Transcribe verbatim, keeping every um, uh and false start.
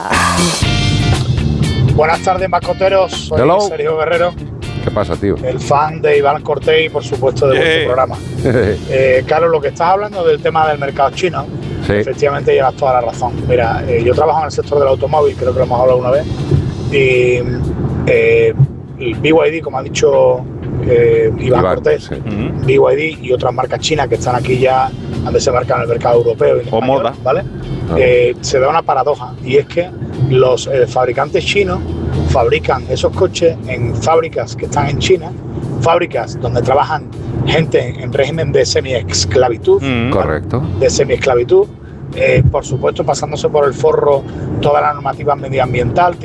Buenas tardes, mascoteros. Soy Hello. Sergio Guerrero. ¿Qué pasa, tío? El fan de Iván Cortés y, por supuesto, de vuestro Yeah. programa. Eh, Carlos, lo que estás hablando del tema del mercado chino, Sí. efectivamente llevas toda la razón. Mira, eh, yo trabajo en el sector del automóvil, creo que lo hemos hablado una vez, y eh, el B Y D, como ha dicho eh, Iván, Iván, Cortés, sí. Mm. B Y D y otras marcas chinas que están aquí ya, han desembarcado en el mercado europeo y en O español, moda. ¿vale? Ah. Eh, se da una paradoja, y es que los eh, fabricantes chinos fabrican esos coches en fábricas que están en China, fábricas donde trabajan gente en régimen de semi-esclavitud, Mm. Correcto. de semi-esclavitud, eh, por supuesto pasándose por el forro toda la normativa medioambiental,